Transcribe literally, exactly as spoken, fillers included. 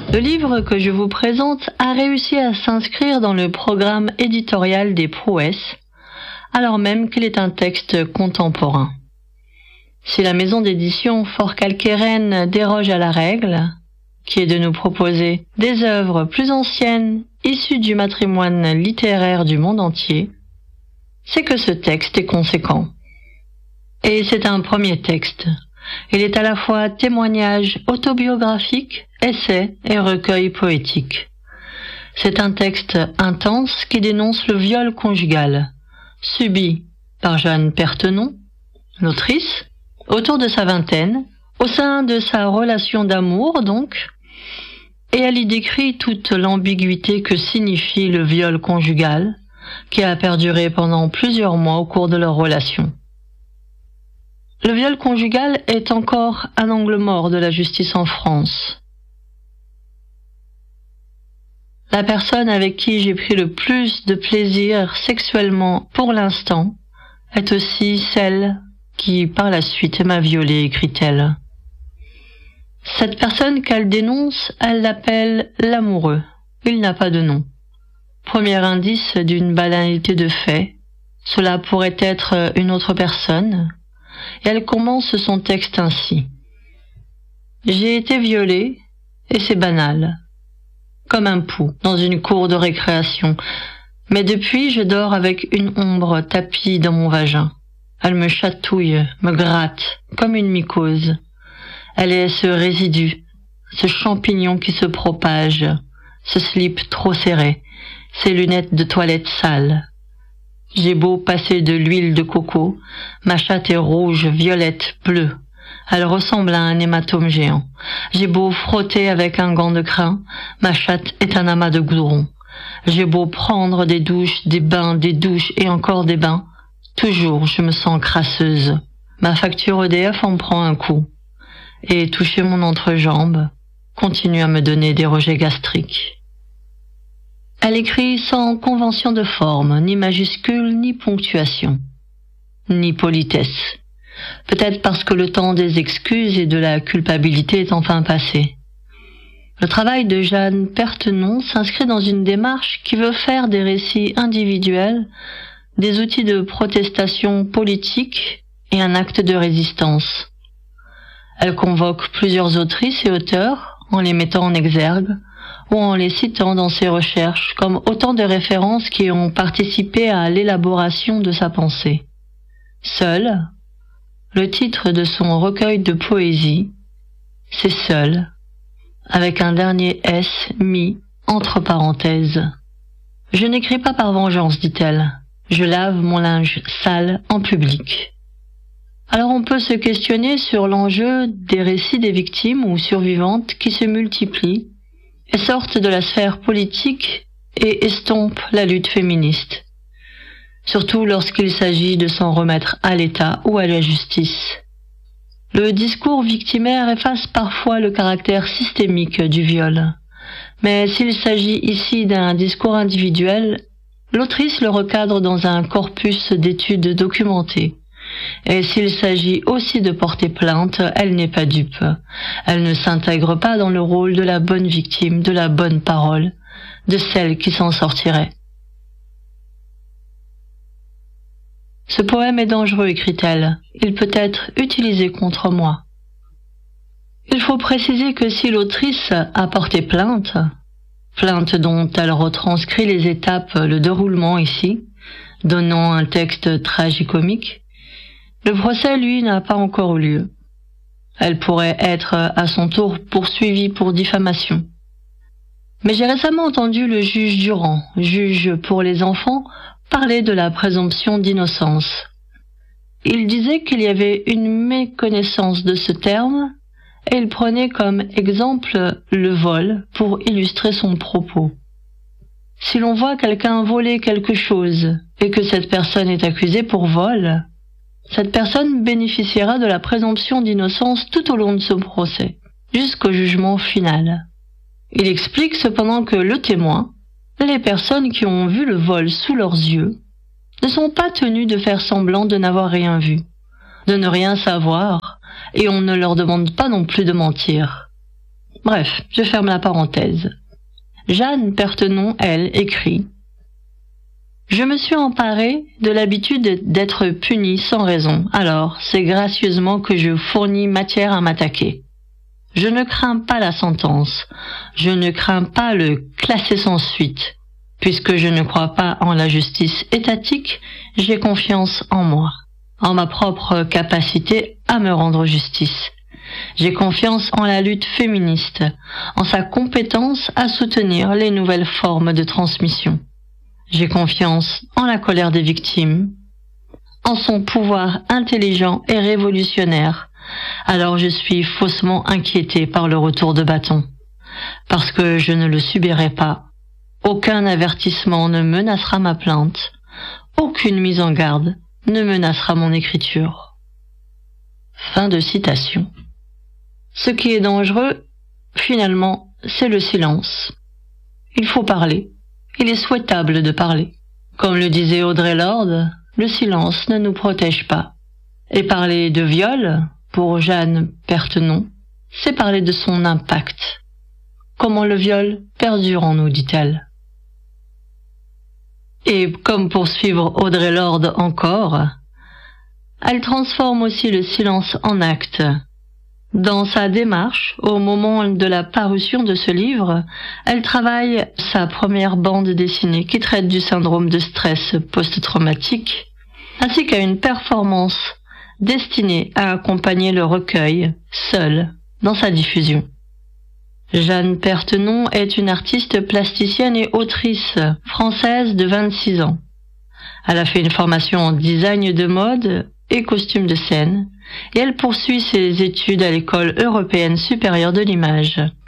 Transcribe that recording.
Le livre que je vous présente a réussi à s'inscrire dans le programme éditorial des prouesses, alors même qu'il est un texte contemporain. Si la maison d'édition Fort Calqueren déroge à la règle, qui est de nous proposer des œuvres plus anciennes issues du patrimoine littéraire du monde entier, c'est que ce texte est conséquent. Et c'est un premier texte. Il est à la fois témoignage autobiographique, essai et recueil poétique. C'est un texte intense qui dénonce le viol conjugal, subi par Jeanne Pertenon, l'autrice, autour de sa vingtaine, au sein de sa relation d'amour donc, et elle y décrit toute l'ambiguïté que signifie le viol conjugal, qui a perduré pendant plusieurs mois au cours de leur relation. Le viol conjugal est encore un angle mort de la justice en France. La personne avec qui j'ai pris le plus de plaisir sexuellement pour l'instant est aussi celle qui par la suite m'a violée, écrit-elle. Cette personne qu'elle dénonce, elle l'appelle l'amoureux. Il n'a pas de nom. Premier indice d'une banalité de fait, cela pourrait être une autre personne, et elle commence son texte ainsi. J'ai été violée, et c'est banal, comme un pou dans une cour de récréation, mais depuis je dors avec une ombre tapie dans mon vagin. Elle me chatouille, me gratte, comme une mycose. Elle est ce résidu, ce champignon qui se propage, ce slip trop serré, ces lunettes de toilette sales. J'ai beau passer de l'huile de coco, ma chatte est rouge, violette, bleue. Elle ressemble à un hématome géant. J'ai beau frotter avec un gant de crin, ma chatte est un amas de goudron. J'ai beau prendre des douches, des bains, des douches et encore des bains, toujours je me sens crasseuse. Ma facture E D F en prend un coup. Et toucher mon entrejambe continue à me donner des rejets gastriques. Elle écrit sans convention de forme, ni majuscule, ni ponctuation, ni politesse. Peut-être parce que le temps des excuses et de la culpabilité est enfin passé. Le travail de Jeanne Pertenon s'inscrit dans une démarche qui veut faire des récits individuels des outils de protestation politique et un acte de résistance. Elle convoque plusieurs autrices et auteurs en les mettant en exergue ou en les citant dans ses recherches comme autant de références qui ont participé à l'élaboration de sa pensée. Seul, le titre de son recueil de poésie, c'est Seul, avec un dernier S mis entre parenthèses. Je n'écris pas par vengeance, dit-elle. Je lave mon linge sale en public. Alors on peut se questionner sur l'enjeu des récits des victimes ou survivantes qui se multiplient et sortent de la sphère politique et estompent la lutte féministe. Surtout lorsqu'il s'agit de s'en remettre à l'État ou à la justice. Le discours victimaire efface parfois le caractère systémique du viol. Mais s'il s'agit ici d'un discours individuel, l'autrice le recadre dans un corpus d'études documentées. Et s'il s'agit aussi de porter plainte, elle n'est pas dupe. Elle ne s'intègre pas dans le rôle de la bonne victime, de la bonne parole, de celle qui s'en sortirait. Ce poème est dangereux, écrit-elle. Il peut être utilisé contre moi. Il faut préciser que si l'autrice a porté plainte, plainte dont elle retranscrit les étapes, le déroulement ici, donnant un texte tragicomique, le procès, lui, n'a pas encore eu lieu. Elle pourrait être à son tour poursuivie pour diffamation. Mais j'ai récemment entendu le juge Durand, juge pour les enfants, parler de la présomption d'innocence. Il disait qu'il y avait une méconnaissance de ce terme et il prenait comme exemple le vol pour illustrer son propos. Si l'on voit quelqu'un voler quelque chose et que cette personne est accusée pour vol, cette personne bénéficiera de la présomption d'innocence tout au long de ce procès, jusqu'au jugement final. Il explique cependant que le témoin, les personnes qui ont vu le vol sous leurs yeux, ne sont pas tenues de faire semblant de n'avoir rien vu, de ne rien savoir, et on ne leur demande pas non plus de mentir. Bref, je ferme la parenthèse. Jeanne Pertenon, elle, écrit « Je me suis emparée de l'habitude d'être punie sans raison, alors c'est gracieusement que je fournis matière à m'attaquer. Je ne crains pas la sentence, je ne crains pas le classer sans suite. Puisque je ne crois pas en la justice étatique, j'ai confiance en moi, en ma propre capacité à me rendre justice. J'ai confiance en la lutte féministe, en sa compétence à soutenir les nouvelles formes de transmission. J'ai confiance en la colère des victimes, en son pouvoir intelligent et révolutionnaire. Alors je suis faussement inquiétée par le retour de bâton, parce que je ne le subirai pas. Aucun avertissement ne menacera ma plainte, aucune mise en garde ne menacera mon écriture. » Fin de citation. Ce qui est dangereux, finalement, c'est le silence. Il faut parler. Il est souhaitable de parler. Comme le disait Audre Lorde, le silence ne nous protège pas. Et parler de viol, pour Jeanne Pertenon, c'est parler de son impact. Comment le viol perdure en nous, dit-elle. Et comme pour suivre Audre Lorde encore, elle transforme aussi le silence en acte. Dans sa démarche, au moment de la parution de ce livre, elle travaille sa première bande dessinée qui traite du syndrome de stress post-traumatique, ainsi qu'à une performance destinée à accompagner le recueil, seul, dans sa diffusion. Jeanne Pertenon est une artiste plasticienne et autrice française de vingt-six ans. Elle a fait une formation en design de mode et costume de scène, et elle poursuit ses études à l'École européenne supérieure de l'image.